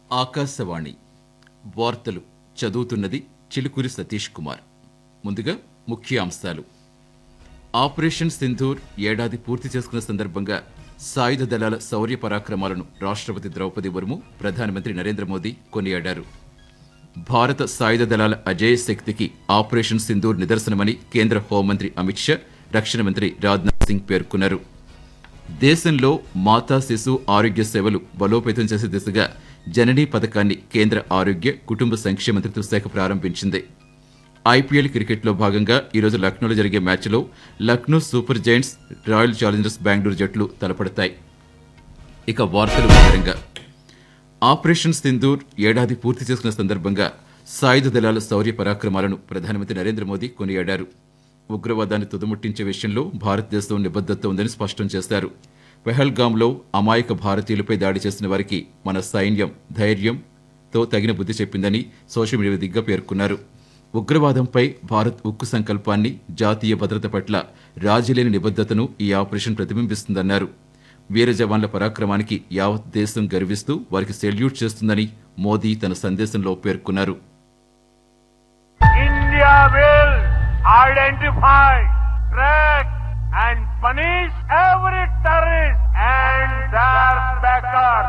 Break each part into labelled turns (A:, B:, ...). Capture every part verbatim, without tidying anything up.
A: ఆకాశవాణి వార్తలు చదువుతున్నది చిలుకూరి సతీష్ కుమార్. ముందుగా ముఖ్య అంశాలు. ఆపరేషన్ సింధూర్ ఏడాది పూర్తి చేసుకున్న సందర్భంగా సాయుధ దళాల శౌర్య పరాక్రమాలను రాష్ట్రపతి ద్రౌపది ముర్ము, ప్రధానమంత్రి నరేంద్ర మోదీ కొనియాడారు. భారత సాయుధ దళాల అజేయ శక్తికి ఆపరేషన్ సింధూర్ నిదర్శనమని కేంద్ర హోంమంత్రి అమిత్ షా, రక్షణ మంత్రి రాజ్నాథ్ సింగ్ పేర్కొన్నారు. దేశంలో మాతా శిశు ఆరోగ్య సేవలు బలోపేతం చేసే దిశగా జననీ పథకాన్ని కేంద్ర ఆరోగ్య, కుటుంబ సంక్షేమ మంత్రిత్వ శాఖ ప్రారంభించింది. ఐపీఎల్ క్రికెట్లో భాగంగా ఈరోజు లక్నోలో జరిగే మ్యాచ్లో Lucknow super Giants, royal Challengers Bengaluru జట్లు తలపడతాయి. ఇక వార్తలు వివరంగా. ఆపరేషన్ సింధూర్ ఏడాది పూర్తి చేసుకున్న సందర్భంగా సాయుధ దళాల శౌర్య పరాక్రమాలను ప్రధానమంత్రి నరేంద్ర మోదీ కొనియాడారు. ఉగ్రవాదాన్ని తుదముట్టించే విషయంలో భారతదేశం నిబద్ధత ఉందని స్పష్టం చేశారు. పెహల్గాంలో అమాయక భారతీయులపై దాడి చేసిన వారికి మన సైన్యం ధైర్యంతో తగిన బుద్ధి చెప్పిందని సోషల్ మీడియా వేదికగా పేర్కొన్నారు. ఉగ్రవాదంపై భారత్ ఉక్కు సంకల్పాన్ని, జాతీయ భద్రత పట్ల రాజీలేని నిబద్ధతను ఈ ఆపరేషన్ ప్రతిబింబిస్తుందన్నారు. వీర జవాన్ల పరాక్రమానికి యావత్ దేశం గర్విస్తూ వారికి సెల్యూట్ చేస్తుందని మోదీ తన సందేశంలో పేర్కొన్నారు.
B: India will identify, track and punish every terrorist and their backers.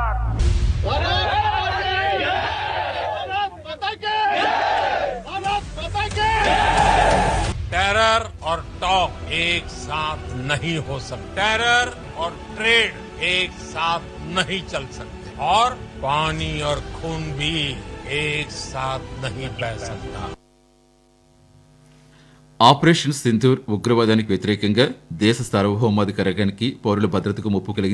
B: Terror और टॉक एक साथ नहीं हो सकते. टेरर और ट्रेड एक साथ नहीं चल सकते और पानी और खून भी एक साथ नहीं बह सकता.
A: ఆపరేషన్ సింధూర్ ఉగ్రవాదానికి వ్యతిరేకంగా దేశ సార్వభౌమాధికారానికి, పౌరుల భద్రతకు ముప్పు కలిగి